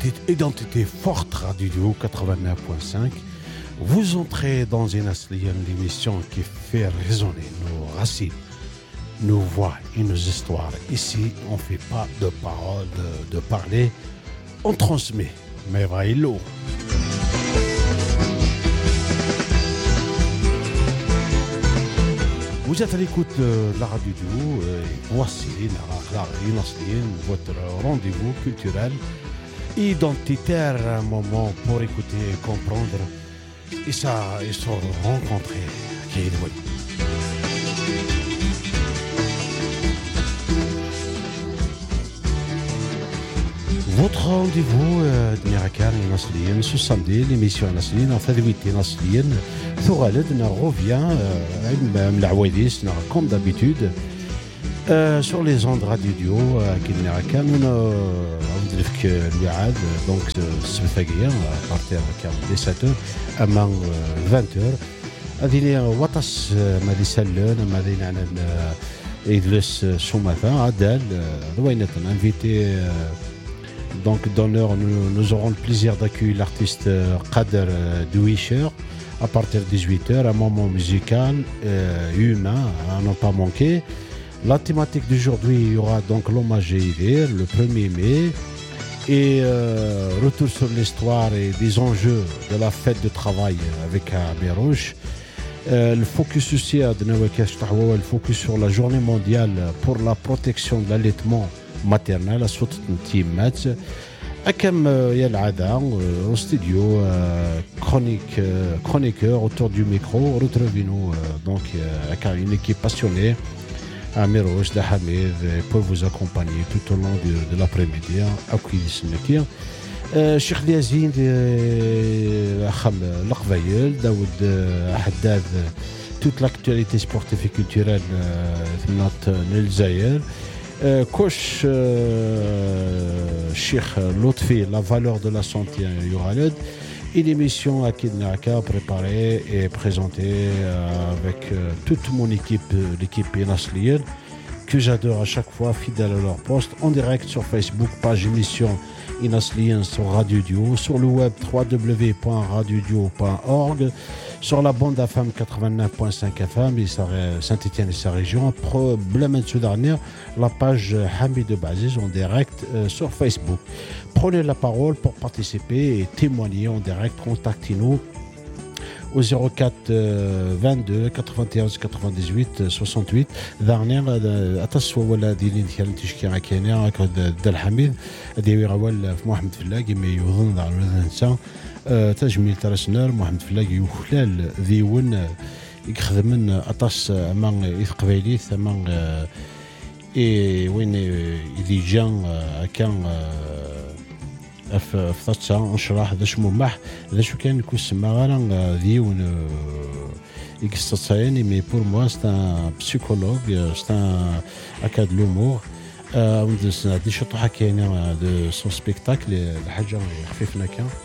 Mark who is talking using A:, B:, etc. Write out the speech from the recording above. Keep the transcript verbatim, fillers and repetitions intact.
A: identité forte Radio quatre-vingt-neuf point cinq. Vous entrez dans une aslienne, l'émission qui fait résonner nos racines, nos voix et nos histoires. Ici, on ne fait pas de paroles, de, de parler, on transmet. Mais va l'eau. Vous êtes à l'écoute de la radio du voici votre rendez-vous culturel identitaire, un moment pour écouter et comprendre et ça et se rencontrer. Votre rendez-vous de Mirakan et Naslien ce samedi, l'émission Naslien en Fadouité Naslien. Thoraled revient euh, comme d'habitude euh, sur les ondes radio duo qui Mirakan. Nous avons donc ce à partir de dix-sept heures à vingt heures. هذه وطس ما دي سلون ما دينا يجلس سومثا عدال روينة invité. Donc d'honneur, nous, nous aurons le plaisir d'accueillir l'artiste Kader Douicher à partir de dix-huit heures, un moment musical, euh, humain, à ne pas manquer. La thématique d'aujourd'hui, il y aura donc l'hommage à Idir, le premier mai, et euh, retour sur l'histoire et des enjeux de la fête de travail avec Amérouche. Euh, le focus aussi à le focus sur la journée mondiale pour la protection de l'allaitement maternel à South Team comme يا العادة au studio chronique chroniqueur autour du micro retrouvez-nous donc avec une équipe passionnée Amirouche Dahamid pour vous accompagner tout au long de, de l'après-midi à Koulis Nekir Cheikh Liazine Kham Laqbayel Daoud Haddad toute l'actualité sportive et culturelle في notre Nilzaïr Coach euh, Cheikh Lotfi, la valeur de la santé à Yohaled, et l'émission Akid Naka préparée et présentée euh, avec euh, toute mon équipe, l'équipe Naslier, que j'adore à chaque fois, fidèle à leur poste, en direct sur Facebook, page émission Inaslien sur Radio Duo, sur le web w w w point radio duo point org, sur la bande F M quatre-vingt-neuf point cinq F M et Saint-Étienne et sa région. Problème de ce dernier, la page Hamid Baziz en direct euh, sur Facebook. Prenez la parole pour participer et témoigner en direct. Contactez-nous au zéro quatre vingt-deux quatre-vingt-onze quatre-vingt-dix-huit soixante-huit. Dernière ataswa ولا ديالين ديال تشكي عكانيا هكا دال حميد ديوي غوال في محمد فلاقي ما يظن على الانسان تجميل ترسنر محمد فلاقي وخلال ذيون يخدمن اطاس امان يقبيلي ثمن اي وين يدي جان كان في فترة نشرح ذا شمو مح ذا شو كان يكون سماغانا ديون يكستطيعني مي بور موا ستا بسيكولوج ستا اكاد لومور ندير دي شطحة كاينة دو سون سبيكتاكل الحاجة خفيفنا كان